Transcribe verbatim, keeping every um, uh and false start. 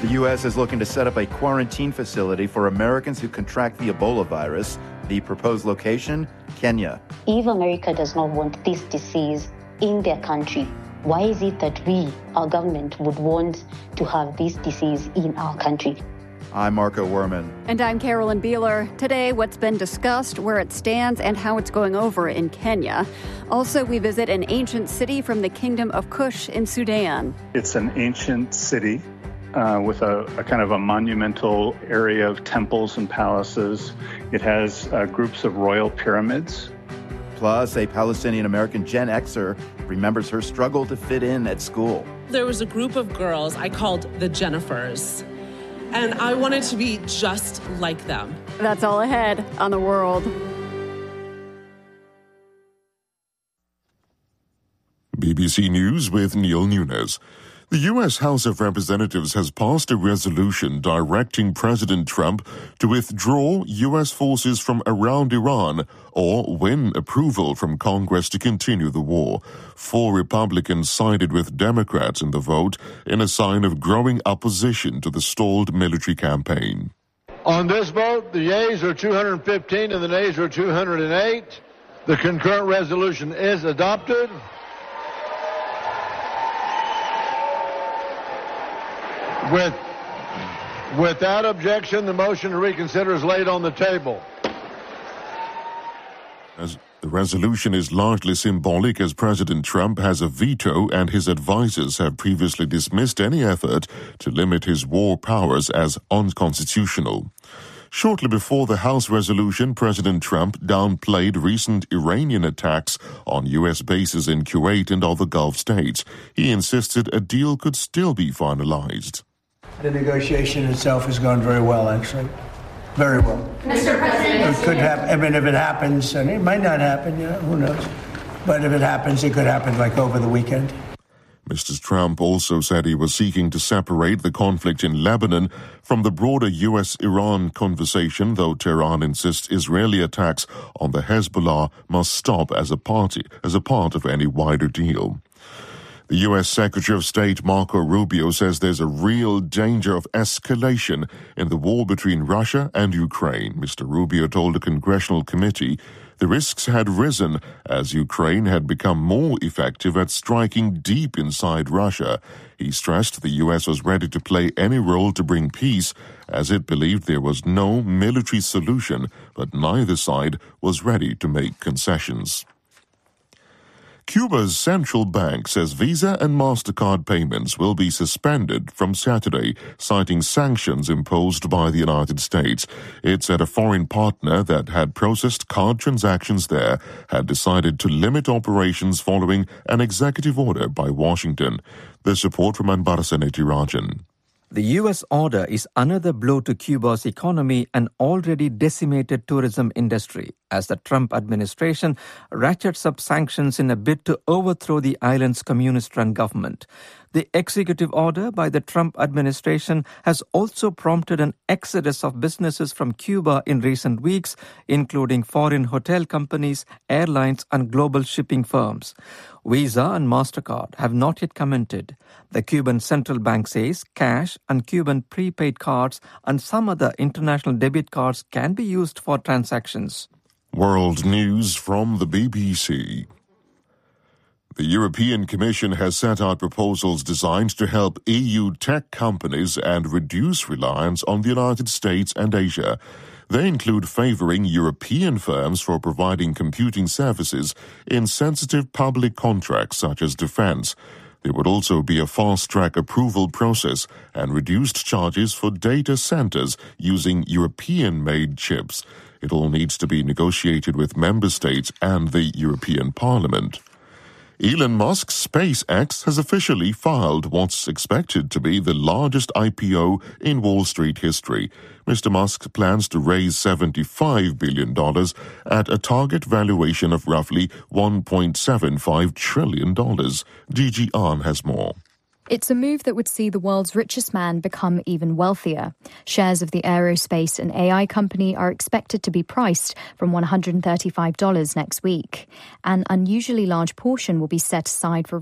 The U S is looking to set up a quarantine facility for Americans who contract the Ebola virus. The proposed location, Kenya. If America does not want this disease in their country, why is it that we, our government, would want to have this disease in our country? I'm Marco Werman. And I'm Carolyn Beeler. Today, what's been discussed, where it stands, and how it's going over in Kenya. Also, we visit an ancient city from the Kingdom of Kush in Sudan. It's an ancient city uh, with a, a kind of a monumental area of temples and palaces. It has uh, groups of royal pyramids. Plus, a Palestinian-American Gen Xer remembers her struggle to fit in at school. There was a group of girls I called the Jennifers, and I wanted to be just like them. That's all ahead on The World. B B C News with Neil Nunes. The U S House of Representatives has passed a resolution directing President Trump to withdraw U S forces from around Iran or win approval from Congress to continue the war. Four Republicans sided with Democrats in the vote in a sign of growing opposition to the stalled military campaign. On this vote, the yeas are two hundred fifteen and the nays are two hundred eight. The concurrent resolution is adopted. With, without objection, the motion to reconsider is laid on the table. As the resolution is largely symbolic, as President Trump has a veto and his advisers have previously dismissed any effort to limit his war powers as unconstitutional. Shortly before the House resolution, President Trump downplayed recent Iranian attacks on U S bases in Kuwait and other Gulf states. He insisted a deal could still be finalized. The negotiation itself has gone very well, actually. Very well. Mister President. It could happen. I mean, if it happens, and it might not happen, you know, who knows? But if it happens, it could happen like over the weekend. Mister Trump also said he was seeking to separate the conflict in Lebanon from the broader U S Iran conversation, though Tehran insists Israeli attacks on the Hezbollah must stop as a party, as a part of any wider deal. The U S Secretary of State Marco Rubio says there's a real danger of escalation in the war between Russia and Ukraine. Mister Rubio told a congressional committee the risks had risen as Ukraine had become more effective at striking deep inside Russia. He stressed the U S was ready to play any role to bring peace, as it believed there was no military solution, but neither side was ready to make concessions. Cuba's central bank says Visa and MasterCard payments will be suspended from Saturday, citing sanctions imposed by the United States. It said a foreign partner that had processed card transactions there had decided to limit operations following an executive order by Washington. This report from Anbarasaneti Rajan. The U S order is another blow to Cuba's economy and already decimated tourism industry as the Trump administration ratchets up sanctions in a bid to overthrow the island's communist-run government. The executive order by the Trump administration has also prompted an exodus of businesses from Cuba in recent weeks, including foreign hotel companies, airlines, and global shipping firms. Visa and MasterCard have not yet commented. The Cuban central bank says cash and Cuban prepaid cards and some other international debit cards can be used for transactions. World News from the B B C. The European Commission has set out proposals designed to help E U tech companies and reduce reliance on the United States and Asia. They include favoring European firms for providing computing services in sensitive public contracts such as defense. There would also be a fast-track approval process and reduced charges for data centers using European-made chips. It all needs to be negotiated with member states and the European Parliament. Elon Musk's SpaceX has officially filed what's expected to be the largest I P O in Wall Street history. Mister Musk plans to raise seventy-five billion dollars at a target valuation of roughly one point seven five trillion dollars. Gigi Ahn has more. It's a move that would see the world's richest man become even wealthier. Shares of the aerospace and A I company are expected to be priced from one hundred thirty-five dollars next week. An unusually large portion will be set aside for